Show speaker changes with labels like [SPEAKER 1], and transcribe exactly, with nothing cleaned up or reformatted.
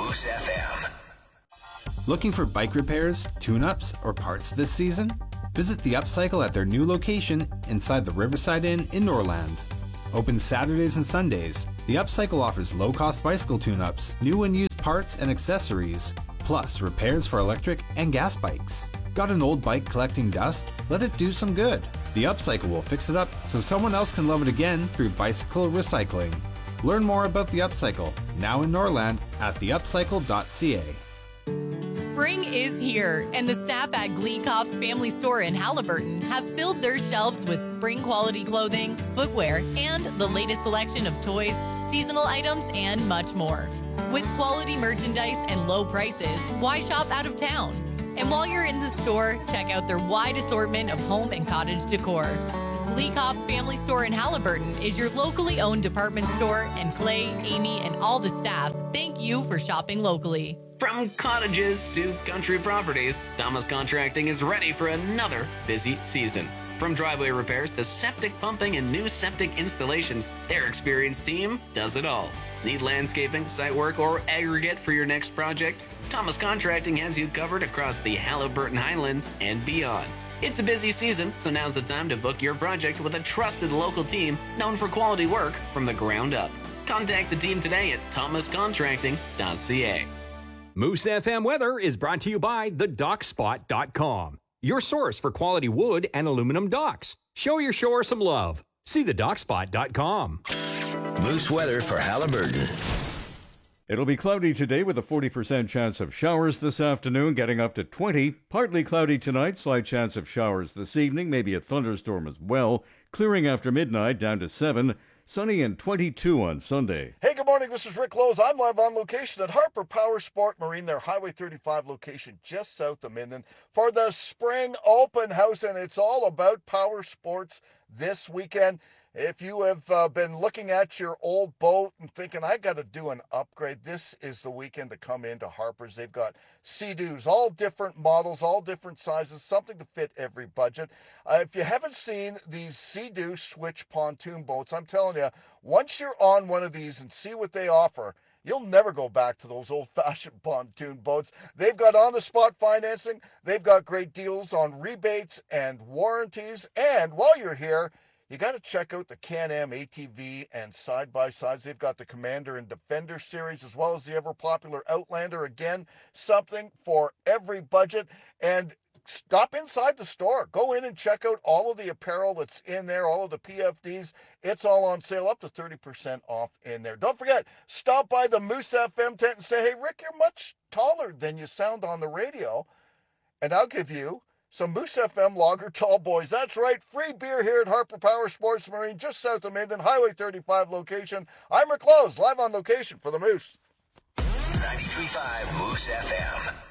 [SPEAKER 1] Moose F M.
[SPEAKER 2] Looking for bike repairs, tune-ups, or parts this season? Visit The Upcycle at their new location inside the Riverside Inn in Norland. Open Saturdays and Sundays, The Upcycle offers low-cost bicycle tune-ups, new and used parts and accessories, plus repairs for electric and gas bikes. Got an old bike collecting dust? Let it do some good. The Upcycle will fix it up so someone else can love it again through bicycle recycling. Learn more about The Upcycle, now in Norland, at the upcycle dot c a.
[SPEAKER 3] Spring is here, and the staff at Gleekoff's Family Store in Halliburton have filled their shelves with spring-quality clothing, footwear, and the latest selection of toys, seasonal items, and much more. With quality merchandise and low prices, why shop out of town? And while you're in the store, check out their wide assortment of home and cottage decor. Gleekoff's Family Store in Halliburton is your locally owned department store, and Clay, Amy, and all the staff thank you for shopping locally.
[SPEAKER 4] From cottages to country properties, Thomas Contracting is ready for another busy season. From driveway repairs to septic pumping and new septic installations, their experienced team does it all. Need landscaping, site work, or aggregate for your next project? Thomas Contracting has you covered across the Halliburton Highlands and beyond. It's a busy season, so now's the time to book your project with a trusted local team known for quality work from the ground up. Contact the team today at thomas contracting dot c a.
[SPEAKER 5] Moose F M weather is brought to you by the dock spot dot com, your source for quality wood and aluminum docks. Show your shore some love. See the dock spot dot com.
[SPEAKER 1] Moose weather for Halliburton.
[SPEAKER 6] It'll be cloudy today with a forty percent chance of showers this afternoon, getting up to twenty. Partly cloudy tonight, slight chance of showers this evening, maybe a thunderstorm as well. Clearing after midnight, down to seven. Sunny and twenty-two on Sunday.
[SPEAKER 7] Hey, good morning. This is Rick Lowe's. I'm live on location at Harper Power Sport Marine, their Highway thirty-five location just south of Minden, for the spring open house, and it's all about power sports this weekend. If you have uh, been looking at your old boat and thinking, I got to do an upgrade, this is the weekend to come into Harper's. They've got Sea-Doos, all different models, all different sizes, something to fit every budget. Uh, if you haven't seen these Sea-Doo switch pontoon boats, I'm telling you, once you're on one of these and see what they offer, you'll never go back to those old-fashioned pontoon boats. They've got on-the-spot financing. They've got great deals on rebates and warranties. And while you're here, you got to check out the Can-Am A T V and side-by-sides. They've got the Commander and Defender series as well as the ever-popular Outlander. Again, something for every budget. And stop inside the store. Go in and check out all of the apparel that's in there, all of the P F Ds. It's all on sale, up to thirty percent off in there. Don't forget, stop by the Moose F M tent and say, hey, Rick, you're much taller than you sound on the radio. And I'll give you some Moose F M Lager Tall Boys. That's right, free beer here at Harper Power Sports Marine, just south of Minden, Highway thirty-five location. I'm Rick Lowe's, live on location for the Moose.
[SPEAKER 1] ninety-three point five Moose F M.